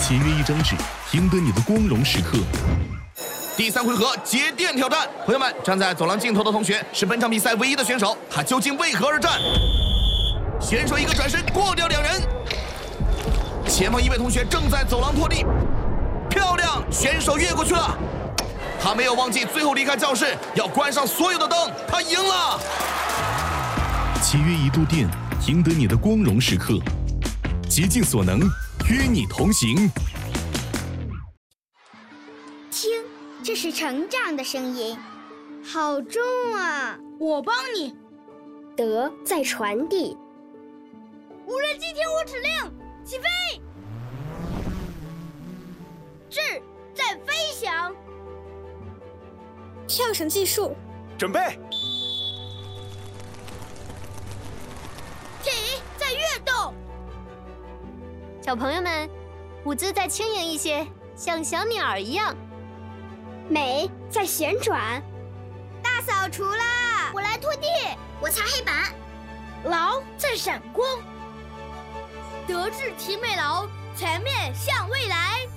节约一张纸，赢得你的光荣时刻。第3回合节电挑战，朋友们，站在走廊尽头的同学是本场比赛唯一的选手，他究竟为何而战？选手一个转身过掉2人，前方一位同学正在走廊拖地，漂亮，选手越过去了。他没有忘记最后离开教室要关上所有的灯，他赢了。节约1度电，赢得你的光荣时刻，竭尽所能，与你同行。 听，这是成长的声音，好重啊！ 我帮你。 德在传递。 无人机听我指令，起飞。智在飞翔。 跳绳技术， 准备。 体在跃动。 小朋友们，舞姿再轻盈一些，像小鸟一样。 美在旋转。 大扫除啦！ 我来拖地， 我擦黑板。 劳在闪光。德智体美劳，全面向未来。